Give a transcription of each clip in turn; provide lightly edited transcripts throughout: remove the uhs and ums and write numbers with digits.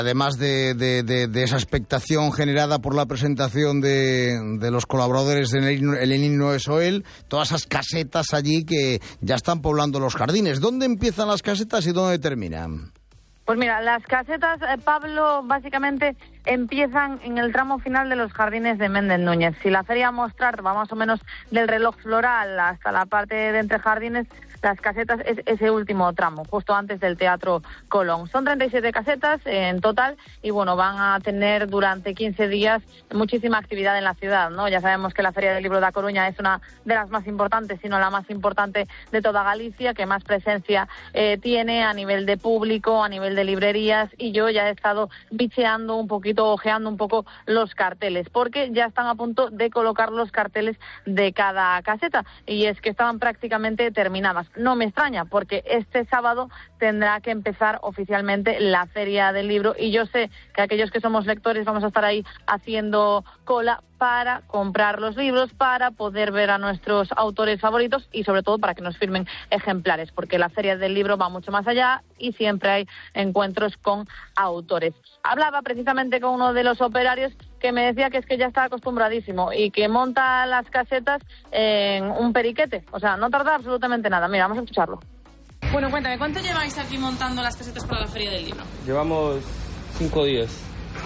Además de esa expectación generada por la presentación de los colaboradores de El Lenin no es Oel, todas esas casetas allí que ya están poblando los jardines. ¿Dónde empiezan las casetas y dónde terminan? Pues mira, las casetas, Pablo, básicamente empiezan en el tramo final de los jardines de Méndez Núñez. Si la feria mostrar va más o menos del reloj floral hasta la parte de entre jardines, las casetas es ese último tramo, justo antes del Teatro Colón. Son 37 casetas en total y bueno, van a tener durante 15 días muchísima actividad en la ciudad, ¿no? Ya sabemos que la Feria del Libro de A Coruña es una de las más importantes, si no la más importante de toda Galicia, que más presencia tiene a nivel de público, a nivel de librerías, y yo ya he estado bicheando un poquito, ojeando un poco los carteles, porque ya están a punto de colocar los carteles de cada caseta, y es que estaban prácticamente terminadas. No me extraña, porque este sábado tendrá que empezar oficialmente la Feria del Libro, y yo sé que aquellos que somos lectores vamos a estar ahí haciendo cola para comprar los libros, para poder ver a nuestros autores favoritos y sobre todo para que nos firmen ejemplares, porque la Feria del Libro va mucho más allá y siempre hay encuentros con autores. Hablaba precisamente con uno de los operarios que me decía que es que ya está acostumbradísimo y que monta las casetas en un periquete, o sea, no tarda absolutamente nada. Mira, vamos a escucharlo. Bueno, cuéntame, ¿cuánto lleváis aquí montando las casetas para la Feria del Libro? Llevamos 5 días.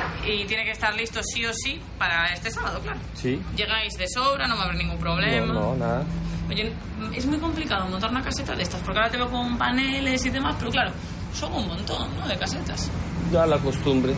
Y tiene que estar listo sí o sí para este sábado, claro. Sí. Llegáis de sobra, no va a haber ningún problema. No, nada. Oye, es muy complicado montar una caseta de estas, porque ahora te veo con paneles y demás, pero claro, son un montón, ¿no?, de casetas. Ya la costumbre.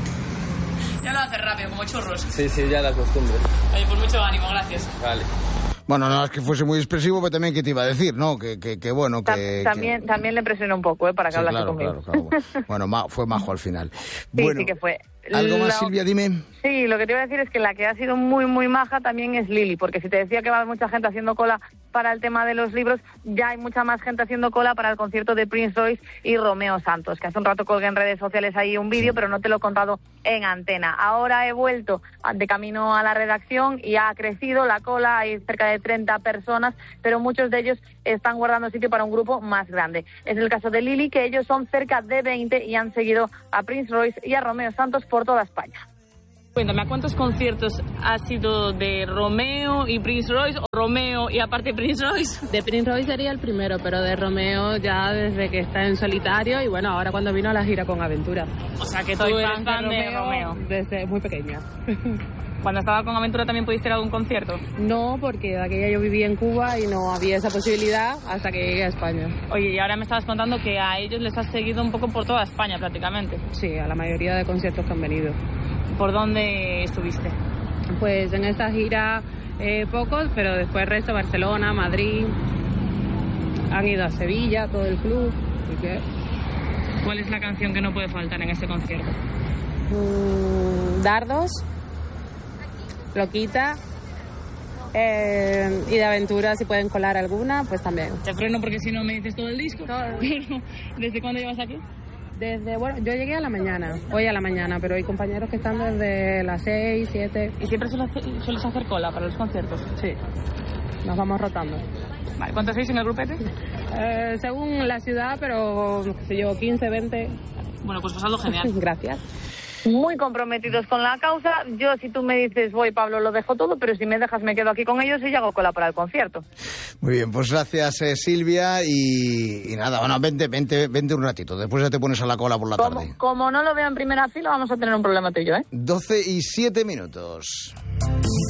Ya lo haces rápido, como churros. Sí, ya la costumbre. Oye, pues mucho ánimo, gracias. Vale. Bueno, no es que fuese muy expresivo, pero también que te iba a decir, ¿no? Que bueno, que... También le presioné un poco, para que sí, hablase conmigo. Claro. Bueno, fue majo al final. Sí, Bueno, sí que fue. ¿Algo más, Silvia? Dime. Sí, lo que te iba a decir es que la que ha sido muy, muy maja también es Lili, porque si te decía que va a haber mucha gente haciendo cola para el tema de los libros, ya hay mucha más gente haciendo cola para el concierto de Prince Royce y Romeo Santos, que hace un rato colgué en redes sociales ahí un vídeo, pero no te lo he contado en antena. Ahora he vuelto de camino a la redacción y ha crecido la cola, hay cerca de 30 personas, pero muchos de ellos están guardando sitio para un grupo más grande. Es el caso de Lili, que ellos son cerca de 20 y han seguido a Prince Royce y a Romeo Santos por toda España. Cuéntame, ¿a cuántos conciertos ha sido de Romeo y Prince Royce, o Romeo y aparte Prince Royce? De Prince Royce sería el primero, pero de Romeo ya desde que está en solitario y bueno, ahora cuando vino a la gira con Aventura. O sea que tú eres fan de Romeo desde muy pequeña. ¿Cuando estaba con Aventura también pudiste ir a algún concierto? No, porque de aquella yo vivía en Cuba y no había esa posibilidad hasta que llegué a España. Oye, y ahora me estabas contando que a ellos les has seguido un poco por toda España prácticamente. Sí, a la mayoría de conciertos que han venido. ¿Por dónde estuviste? Pues en esta gira pocos, pero después el resto, Barcelona, Madrid, han ido a Sevilla, todo el club. ¿Y qué? ¿Cuál es la canción que no puede faltar en este concierto? Dardos, Loquita, y de Aventura, si pueden colar alguna, pues también. Te freno porque si no me dices todo el disco. ¿Desde cuándo llevas aquí? Yo llegué a la mañana, hoy a la mañana, pero hay compañeros que están desde las 6, 7. ¿Y siempre sueles hacer cola para los conciertos? Sí, nos vamos rotando. Vale, ¿cuántos sois en el grupete? Según la ciudad, pero qué sé yo, 15, 20. Bueno, pues pasadlo genial. Gracias. Muy comprometidos con la causa. Yo, si tú me dices, voy, Pablo, lo dejo todo, pero si me dejas me quedo aquí con ellos y hago cola para el concierto. Muy bien, pues gracias, Silvia, y nada, bueno, vente un ratito, después ya te pones a la cola por la tarde. Como no lo veo en primera fila, vamos a tener un problema tú y yo, 12:07.